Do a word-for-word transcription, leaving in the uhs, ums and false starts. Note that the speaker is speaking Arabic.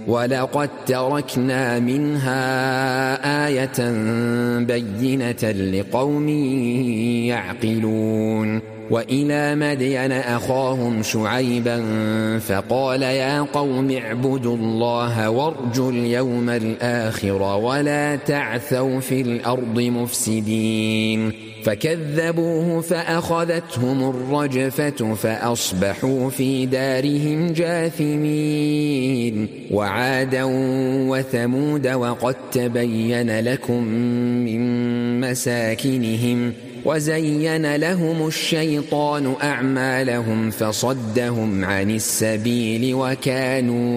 ولقد تركنا منها آية بينة لقوم يعقلون وإلى مدين أخاهم شعيبا فقال يا قوم اعبدوا الله وارجوا اليوم الآخر ولا تعثوا في الأرض مفسدين فكذبوه فأخذتهم الرجفة فأصبحوا في دارهم جاثمين وعادا وثمود وقد تبين لكم من مساكنهم وزين لهم الشيطان أعمالهم فصدهم عن السبيل وكانوا